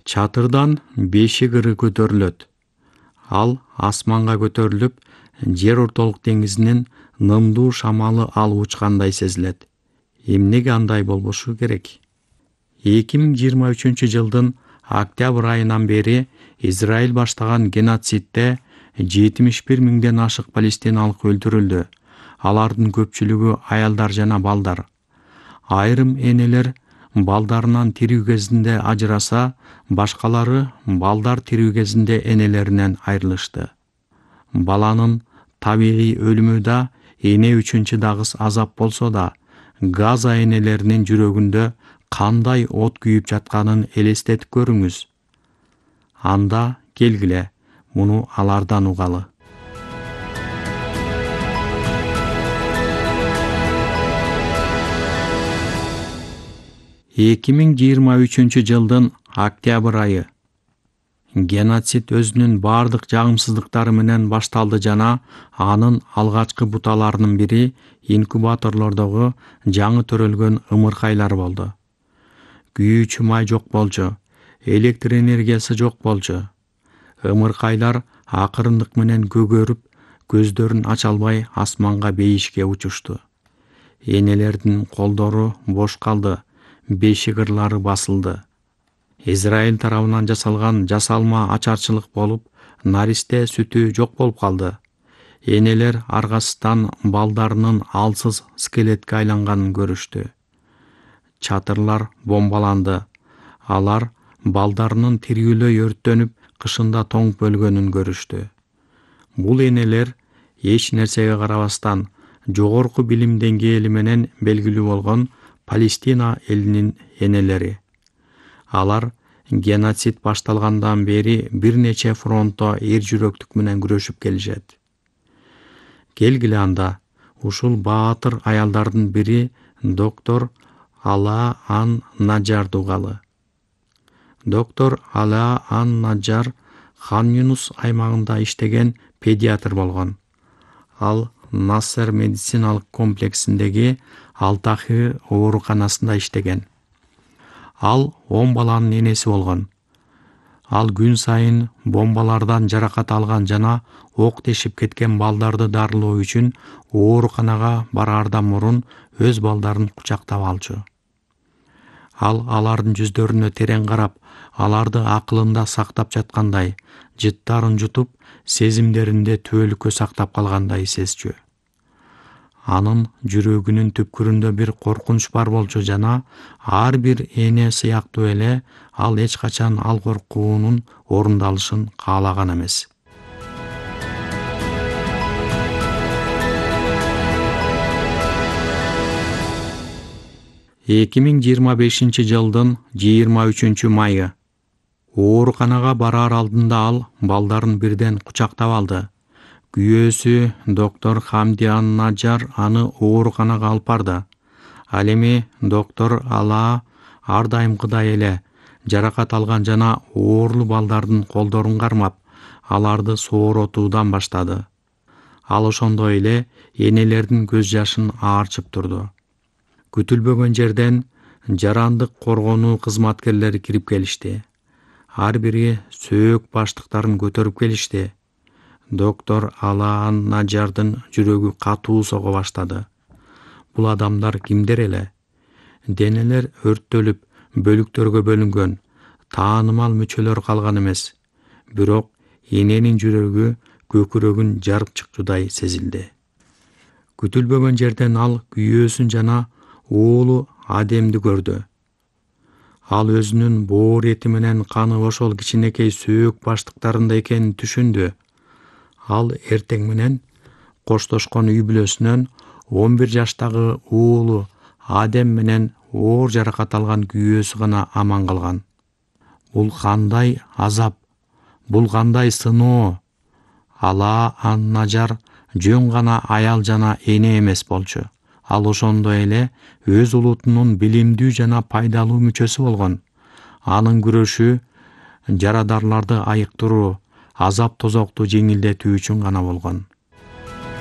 Чатырдан бешик ыры көтөрүлөт. Ал асманга көтөрүлүп, жер ортолук деңизинин нымдуу шамалы алып учкандай сезилет. Эмнеге андай болбошу керек? 2023 жылдын октябрь айынан бери Израиль баштаган геноцидде 71 миңден ашык палестиналык өлтүрүлдү. Алардын көпчүлүгү аялдар жана балдар. Айрым энелер балдарынан тирүү кезинде ажыраса, башкалары балдар тирүү кезинде энелеринен айрылышты. Баланын табигый өлүмү да эне үчүн чыдагыс азап болсо да, Газа энелеринин жүрөгүндө кандай от күйүп жатканын элестетип көрүңүз. Анда келгиле, муну алардан угалы. Эки миң жыйырма үчүнчү жылдын октябрь айы. Геноцид өзүнүн бардык жагымсыздыктары менен башталды жана анын алгачкы буталарынын бири инкубаторлордогу жаңы төрөлгөн ымыркайлар болду. Күйүүчү май жок болчу, электр энергиясы жок болчу. Ымыркайлар акырындык менен көгөрүп, көздөрүн ача албай асманга бейишке учушту. Энелердин колдору бош калды, бешик ырлары басылды. Израиль тарабынан жасалган жасалма ачарчылык болуп, наристе сүтү жок болуп калды. Энелер аргасыздан балдарынын алсыз скелетке айланганын көрүштү. Чатырлар бомбаланды. Алар балдарынын тирүүлөй өрттөнүп, кышында тоңуп өлгөнүн көрүштү. Бул энелер эч нерсеге карабастан жогорку билим деңгээли менен белгилүү болгон Палестина элинин энелери. Алар геноцид башталгандан бери бир нече фронтто эр жүрөктүк менен күрөшүп келишет. Келгиле анда ушул баатыр аялдардын бири доктор Алаа ан-Наджарды угалы. Доктор Алаа ан-Наджар Хан Юнус аймагында иштеген педиатр болгон. Ал Нассер медициналык комплексиндеги Алтахи ооруканасында иштеген. Ал 10 баланын энеси болгон. Ал күн сайын бомбалардан жаракат алган жана ок тешип кеткен балдарды дарылоо үчүн ооруканага бараардан мурун өз балдарын кучактап алчу. Ал алардын жүздөрүнө терең карап, аларды акылында сактап жаткандай, жыттарын жутуп, сезимдеринде түбөлүккө сактап калгандай сезчү. Анын жүрөгүнүн түпкүрүндө бир коркунуч бар болчу жана ар бир эне сыяктуу эле ал эч качан ал коркуунун орундалышын каалаган эмес. Эки миң жыйырма бешинчи жылдын 23 майы. Ооруканага бараар алдында ал балдарын бирден кучактап алды. Күйөөсү доктор Хамди ан-Наджар аны ооруканага алып барды. Ал эми доктор Алаа ар дайымкыдай эле жаракат алган жана оорлуу балдардын колдорун кармап, аларды сооротуудан баштады. Ал ошондой эле энелердин көз жашын аарчып турду. Күтүлбөгөн жерден жарандык коргонуу кызматкерлери кирип келишти. Ар бири сөөк баштыктарын көтөрүп келишти. Доктор Алаа ан-Наджардын жүрөгү катуу сого баштады. Бул адамдар кимдер эле? Денелер өрттөлүп, бөлүктөргө бөлүнгөн, таанымал мүчөлөр калган эмес. Бирок эненин жүрөгү көкүрөгүн жарып чыкчудай сезилди. Күтүлбөгөн жерден ал күйөөсүн жана уулу Адемди көрдү. Ал өзүнүн боор эти менен каны ошол кичинекей сөөк баштыктарында экенин түшүндү. Ал эртең менен коштошкон үй бүлөсүнөн 11 жаштагы уулу Адем менен оор жаракат алган күйөөсү гана аман калган. Бул кандай азап, бул кандай сыноо? Алаа ан-Наджар жөн гана аял жана эне эмес болчу. Ал ошондой эле өз улутунун билимдүү жана пайдалуу мүчөсү болгон. Анын күрөшү жарадарларды айыктыруу, азап тозокту жеңилдетүү үчүн гана болгон.